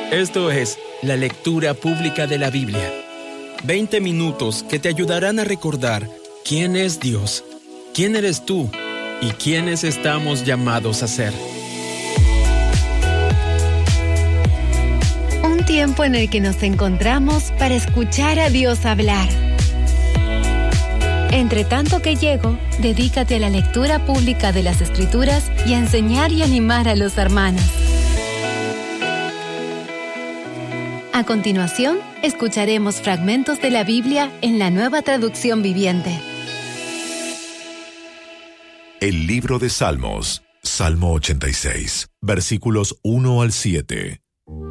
Esto es la lectura pública de la Biblia. 20 minutos que te ayudarán a recordar quién es Dios, quién eres tú y quiénes estamos llamados a ser. Un tiempo en el que nos encontramos para escuchar a Dios hablar. Entre tanto que llego, dedícate a la lectura pública de las Escrituras y a enseñar y animar a los hermanos. A continuación, escucharemos fragmentos de la Biblia en la Nueva Traducción Viviente. El libro de Salmos, Salmo 86, versículos 1 al 7.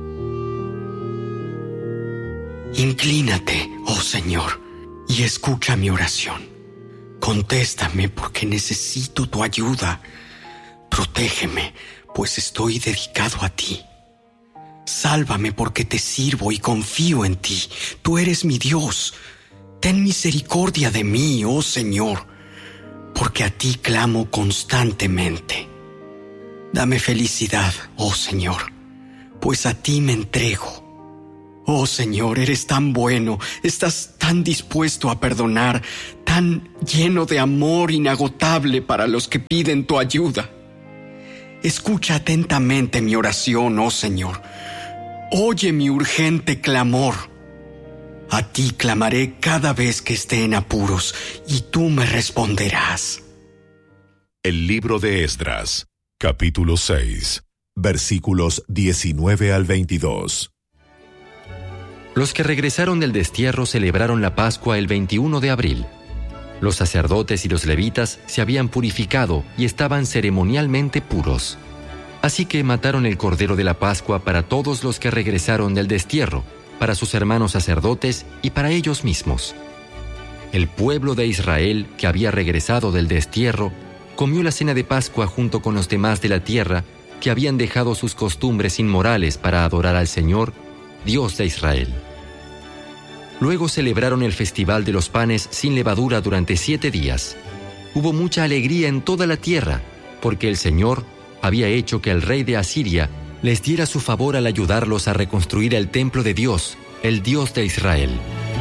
Inclínate, oh Señor, y escucha mi oración. Contéstame porque necesito tu ayuda. Protégeme, pues estoy dedicado a ti. Sálvame porque te sirvo y confío en ti. Tú eres mi Dios. Ten misericordia de mí, oh Señor, porque a ti clamo constantemente. Dame felicidad, oh Señor, pues a ti me entrego. Oh Señor, eres tan bueno, estás tan dispuesto a perdonar, tan lleno de amor inagotable para los que piden tu ayuda. Escucha atentamente mi oración, oh Señor. Oye mi urgente clamor. A ti clamaré cada vez que esté en apuros, y tú me responderás. El libro de Esdras, capítulo 6, versículos 19 al 22. Los que regresaron del destierro celebraron la Pascua el 21 de abril. Los sacerdotes y los levitas se habían purificado y estaban ceremonialmente puros. Así que mataron el cordero de la Pascua para todos los que regresaron del destierro, para sus hermanos sacerdotes y para ellos mismos. El pueblo de Israel, que había regresado del destierro, comió la cena de Pascua junto con los demás de la tierra que habían dejado sus costumbres inmorales para adorar al Señor, Dios de Israel. Luego celebraron el festival de los panes sin levadura durante 7 días. Hubo mucha alegría en toda la tierra, porque el Señor había hecho que el rey de Asiria les diera su favor al ayudarlos a reconstruir el templo de Dios, el Dios de Israel.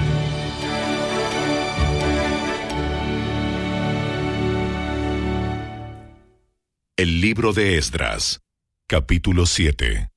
El libro de Esdras, capítulo 7.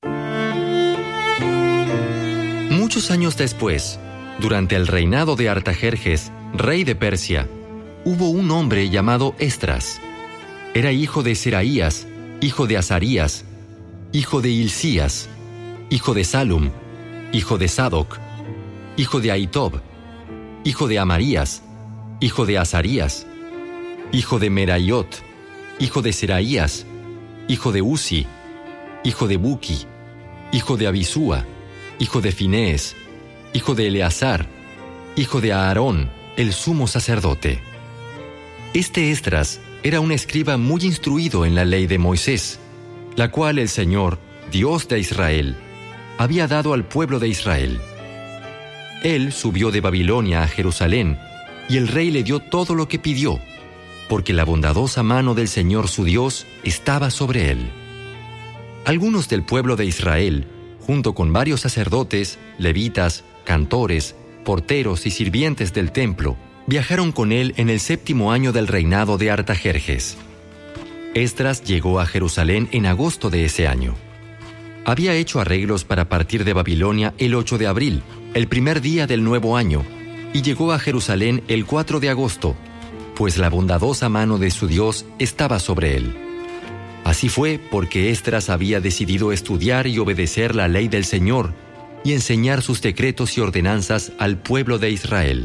Muchos años después, durante el reinado de Artajerjes, rey de Persia, hubo un hombre llamado Esdras. Era hijo de Seraías, hijo de Azarías, hijo de Hilcías, hijo de Salum, hijo de Sadoc, hijo de Ahitob, hijo de Amarías, hijo de Azarías, hijo de Meraiot, hijo de Seraías, hijo de Uzi, hijo de Buki, hijo de Abisúa, hijo de Finees, hijo de Eleazar, hijo de Aarón, el sumo sacerdote. Este Esdras era un escriba muy instruido en la ley de Moisés, la cual el Señor, Dios de Israel, había dado al pueblo de Israel. Él subió de Babilonia a Jerusalén, y el rey le dio todo lo que pidió, porque la bondadosa mano del Señor su Dios estaba sobre él. Algunos del pueblo de Israel, junto con varios sacerdotes, levitas, cantores, porteros y sirvientes del templo, viajaron con él en el 7º año del reinado de Artajerjes. Esdras llegó a Jerusalén en agosto de ese año. Había hecho arreglos para partir de Babilonia el 8 de abril, el primer día del nuevo año, y llegó a Jerusalén el 4 de agosto, pues la bondadosa mano de su Dios estaba sobre él. Así fue porque Esdras había decidido estudiar y obedecer la ley del Señor y enseñar sus decretos y ordenanzas al pueblo de Israel.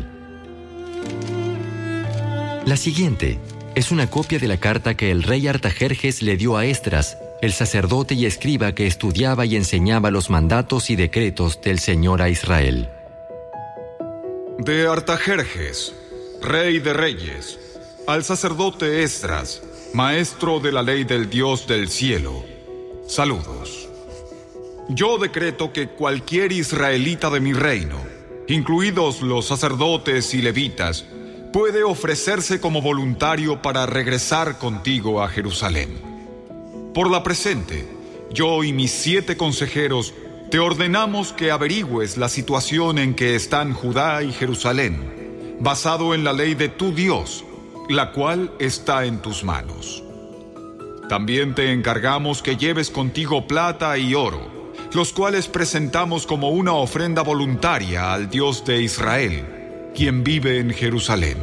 La siguiente es una copia de la carta que el rey Artajerjes le dio a Esdras, el sacerdote y escriba que estudiaba y enseñaba los mandatos y decretos del Señor a Israel. De Artajerjes, rey de reyes, al sacerdote Esdras, maestro de la ley del Dios del cielo, saludos. Yo decreto que cualquier israelita de mi reino, incluidos los sacerdotes y levitas, puede ofrecerse como voluntario para regresar contigo a Jerusalén. Por la presente, yo y mis 7 consejeros te ordenamos que averigües la situación en que están Judá y Jerusalén, basado en la ley de tu Dios, la cual está en tus manos. También te encargamos que lleves contigo plata y oro, los cuales presentamos como una ofrenda voluntaria al Dios de Israel, quien vive en Jerusalén.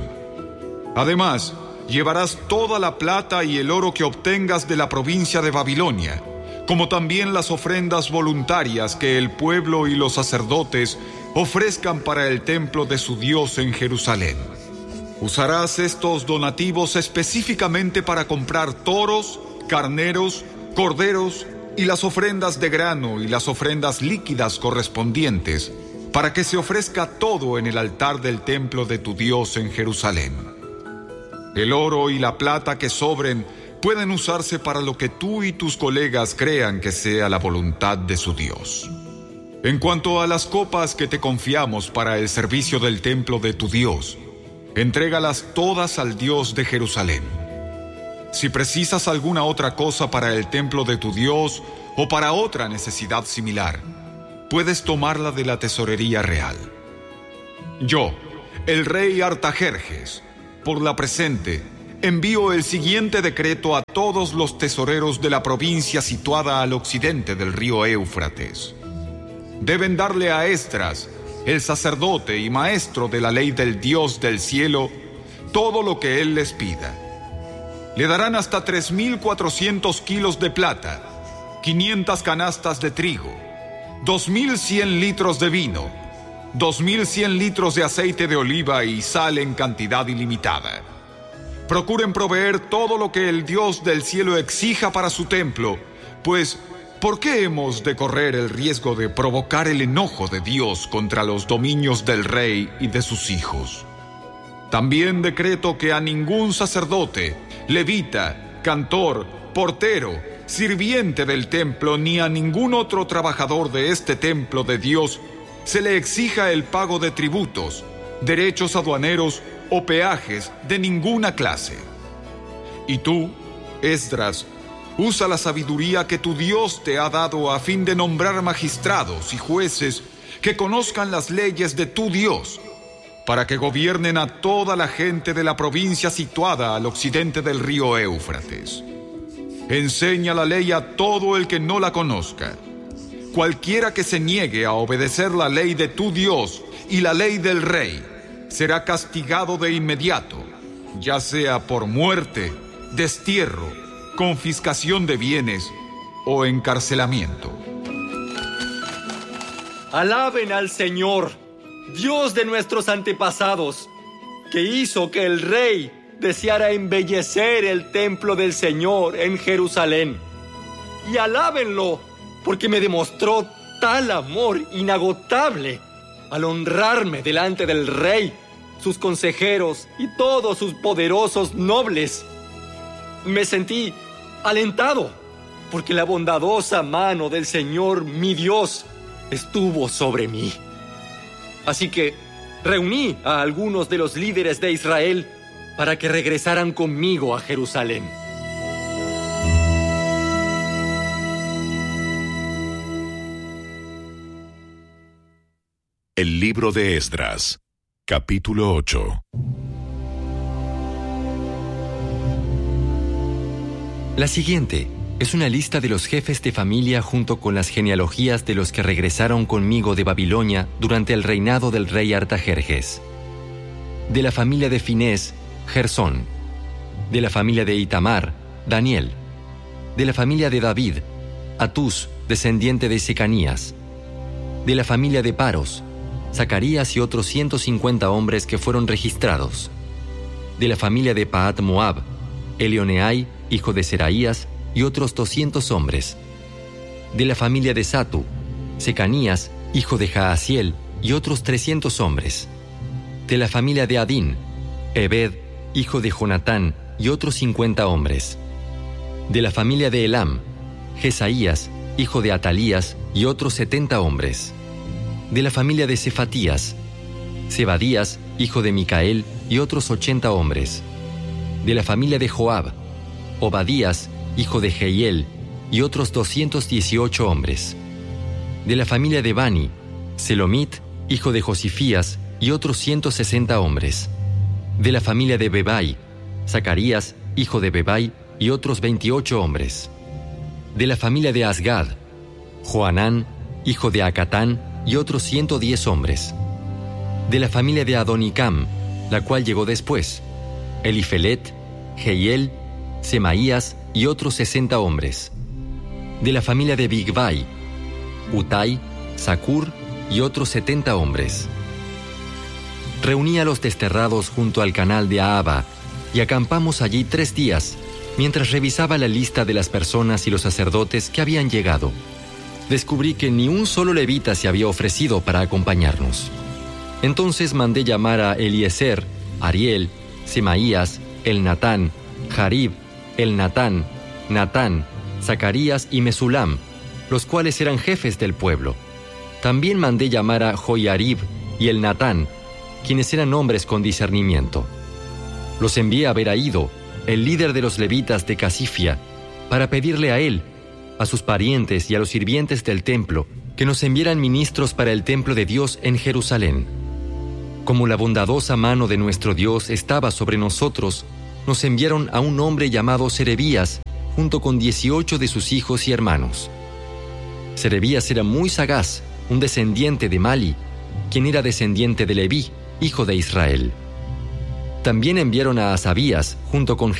Además, llevarás toda la plata y el oro que obtengas de la provincia de Babilonia, como también las ofrendas voluntarias que el pueblo y los sacerdotes ofrezcan para el templo de su Dios en Jerusalén. Usarás estos donativos específicamente para comprar toros, carneros, corderos y las ofrendas de grano y las ofrendas líquidas correspondientes, para que se ofrezca todo en el altar del templo de tu Dios en Jerusalén. El oro y la plata que sobren pueden usarse para lo que tú y tus colegas crean que sea la voluntad de su Dios. En cuanto a las copas que te confiamos para el servicio del templo de tu Dios, entrégalas todas al Dios de Jerusalén. Si precisas alguna otra cosa para el templo de tu Dios o para otra necesidad similar, puedes tomarla de la tesorería real. Yo, el rey Artajerjes, por la presente, envío el siguiente decreto a todos los tesoreros de la provincia situada al occidente del río Éufrates. Deben darle a Esdras, el sacerdote y maestro de la ley del Dios del cielo, todo lo que él les pida. Le darán hasta 3.400 kilos de plata, 500 canastas de trigo, 2.100 litros de vino, 2.100 litros de aceite de oliva y sal en cantidad ilimitada. Procuren proveer todo lo que el Dios del cielo exija para su templo, pues ¿por qué hemos de correr el riesgo de provocar el enojo de Dios contra los dominios del rey y de sus hijos? También decreto que a ningún sacerdote, levita, cantor, portero, sirviente del templo, ni a ningún otro trabajador de este templo de Dios se le exija el pago de tributos, derechos aduaneros o peajes de ninguna clase. Y tú, Esdras, usa la sabiduría que tu Dios te ha dado a fin de nombrar magistrados y jueces que conozcan las leyes de tu Dios, para que gobiernen a toda la gente de la provincia situada al occidente del río Éufrates. Enseña la ley a todo el que no la conozca. Cualquiera que se niegue a obedecer la ley de tu Dios y la ley del rey será castigado de inmediato, ya sea por muerte, destierro, confiscación de bienes o encarcelamiento. Alaben al Señor, Dios de nuestros antepasados, que hizo que el rey deseara embellecer el templo del Señor en Jerusalén. Y alábenlo, porque me demostró tal amor inagotable al honrarme delante del rey, sus consejeros y todos sus poderosos nobles. Me sentí alentado, porque la bondadosa mano del Señor, mi Dios, estuvo sobre mí. Así que reuní a algunos de los líderes de Israel para que regresaran conmigo a Jerusalén. El libro de Esdras, capítulo 8. La siguiente es una lista de los jefes de familia junto con las genealogías de los que regresaron conmigo de Babilonia durante el reinado del rey Artajerjes. De la familia de Finés, Gersón. De la familia de Itamar, Daniel. De la familia de David, Atús, descendiente de Secanías. De la familia de Paros, Zacarías y otros 150 hombres que fueron registrados. De la familia de Pahat Moab, Elioneai, hijo de Seraías, y otros 200 hombres. De la familia de Satu, Secanías, hijo de Jaasiel, y otros 300 hombres. De la familia de Adín, Ebed, hijo de Jonatán, y otros 50 hombres. De la familia de Elam, Jesaías, hijo de Atalías, y otros 70 hombres. De la familia de Cefatías, Zebadías, hijo de Micael, y otros 80 hombres. De la familia de Joab, Obadías, hijo de Jehiel, y otros 218 hombres. De la familia de Bani, Selomit, hijo de Josifías, y otros 160 hombres. De la familia de Bebai, Zacarías, hijo de Bebai, y otros 28 hombres. De la familia de Asgad, Joanán, hijo de Acatán, y otros 110 hombres. De la familia de Adonicam, la cual llegó después, Elifelet, Jehiel, Semaías y otros 60 hombres. De la familia de Bigvai, Utai, Zacur y otros 70 hombres. Reuní a los desterrados junto al canal de Ahava y acampamos allí 3 días, mientras revisaba la lista de las personas y los sacerdotes que habían llegado. Descubrí que ni un solo levita se había ofrecido para acompañarnos. Entonces mandé llamar a Eliezer, Ariel, Semaías, Elnatán, Jarib, Elnatán, Natán, Zacarías y Mesulam, los cuales eran jefes del pueblo. También mandé llamar a Joiarib y Elnatán, quienes eran hombres con discernimiento. Los envié a Beraído, el líder de los levitas de Casifia, para pedirle a él, a sus parientes y a los sirvientes del templo, que nos enviaran ministros para el templo de Dios en Jerusalén. Como la bondadosa mano de nuestro Dios estaba sobre nosotros, nos enviaron a un hombre llamado Serebías, junto con 18 de sus hijos y hermanos. Serebías era muy sagaz, un descendiente de Mali, quien era descendiente de Leví, hijo de Israel. También enviaron a Asabías, junto con